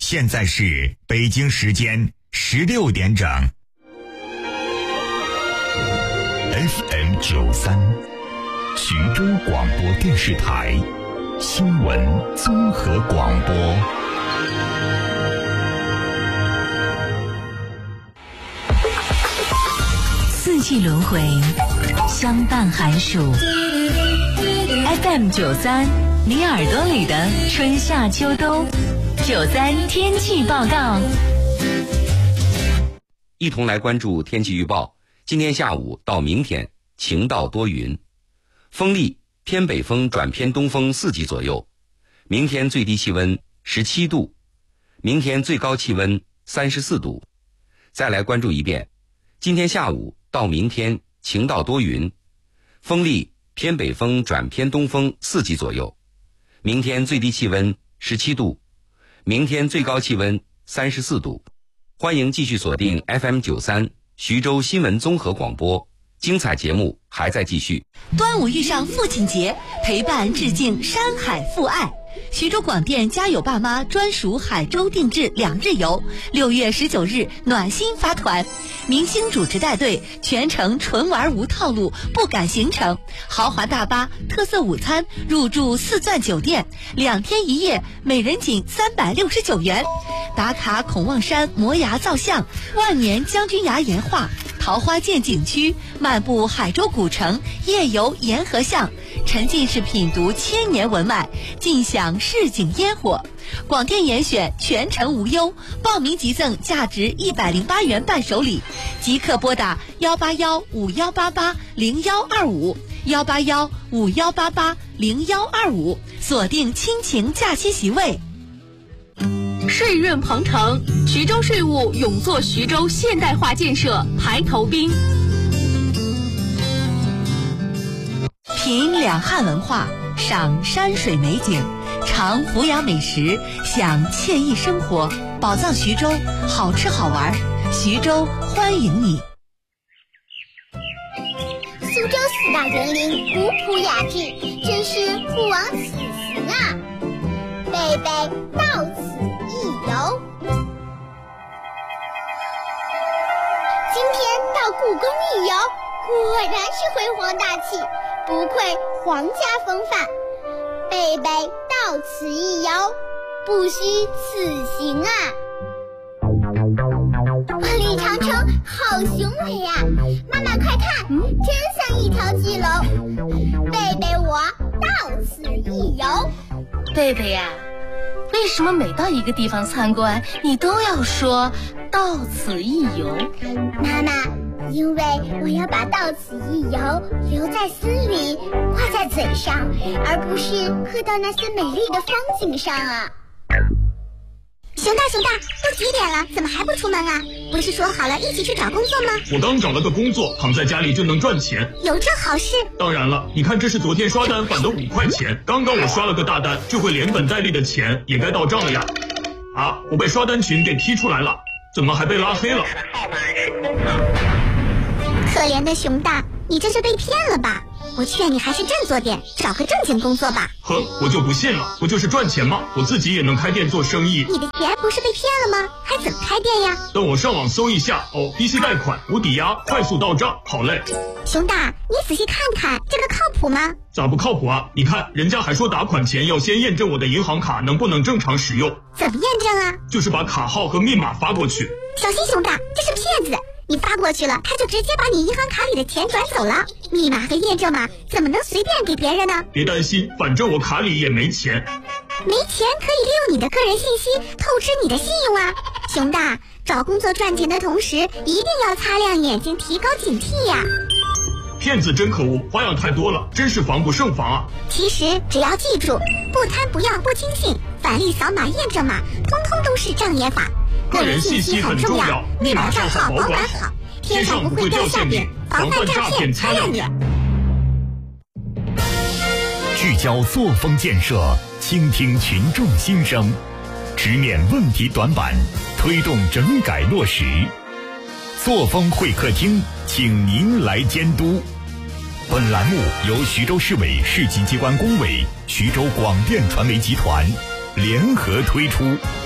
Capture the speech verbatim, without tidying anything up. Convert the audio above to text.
现在是北京时间十六点整。F M 九三，徐州广播电视台新闻综合广播。 四季轮回，相伴寒暑。F M 九三，你耳朵里的春夏秋冬。九三天气报告， 一同来关注天气预报。今天下午到明天晴到多云，风力偏北风转偏东风四级左右。明天最低气温十七度，明天最高气温三十四度。再来关注一遍，今天下午到明天晴到多云，风力偏北风转偏东风四级左右。明天最低气温十七度，明天最高气温三十四度。欢迎继续锁定 F M 九三徐州新闻综合广播，精彩节目还在继续。 端午遇上父亲节，陪伴致敬山海父爱。徐州广电家有爸妈专属海州定制两日游，六月十九日暖心发团，明星主持带队，全程纯玩无套路，不赶行程，豪华大巴，特色午餐，入住四钻酒店，两天一夜，每人仅三百六十九元。打卡孔望山摩崖造像，万年将军崖岩画，桃花涧景区，漫步海州古城，夜游沿河巷，沉浸式品读千年文脉，尽享市井烟火。广电严选全程无忧，报名即赠价值一百零八元伴手礼，即刻拨打幺八幺五幺八八零幺二五幺八幺五幺八八零幺二五，锁定亲情假期席位。 税润鹏程，徐州税务勇做徐州现代化建设排头兵。 品两汉文化，赏山水美景，尝福雅美食，享惬意生活。宝藏徐州，好吃好玩，徐州欢迎你。 苏州四大园林古朴雅致，真是不枉此行啊！贝贝到此一游。今天到故宫一游，果然是辉煌大气，不愧皇家风范。贝贝到此一游，不虚此行啊！万里长城好雄伟呀、啊！妈妈快看，真像一条巨龙。贝贝我到此一游。 贝贝呀、啊，为什么每到一个地方参观，你都要说到此一游？ 妈妈，因为我要把到此一游留在心里，挂在嘴上，而不是刻到那些美丽的风景上啊。熊大熊大，都几点了，怎么还不出门啊？不是说好了一起去找工作吗？ 我刚找了个工作，躺在家里就能赚钱。 有这好事？ 当然了，你看这是昨天刷单返的五块钱，刚刚我刷了个大单，这回连本带利的钱也该到账了呀。啊，我被刷单群给踢出来了，怎么还被拉黑了？ 可怜的熊大，你这是被骗了吧？我劝你还是振作点，找个正经工作吧。 呵，我就不信了，不就是赚钱吗？我自己也能开店做生意。 你的钱不是被骗了吗？还怎么开店呀？ 等我上网搜一下，哦，低息贷款，无抵押，快速到账，好嘞。 熊大，你仔细看看，这个靠谱吗？ 咋不靠谱啊？你看，人家还说打款前要先验证我的银行卡能不能正常使用。 怎么验证啊？ 就是把卡号和密码发过去。 小心熊大，这是骗子！你发过去了，他就直接把你银行卡里的钱转走了。密码和验证码怎么能随便给别人呢？ 别担心，反正我卡里也没钱。 没钱可以利用你的个人信息透支你的信用啊！熊大，找工作赚钱的同时，一定要擦亮眼睛，提高警惕呀！ 骗子真可恶，花样太多了，真是防不胜防啊！ 其实只要记住，不贪不要不轻信，返利扫码验证码，通通都是障眼法。 个人信息很重要，密码账号保管好，天上不会掉馅饼，防范诈骗擦亮眼。 聚焦作风建设，倾听群众心声，直面问题短板，推动整改落实。作风会客厅，请您来监督。本栏目由徐州市委市级机关工委、徐州广电传媒集团联合推出。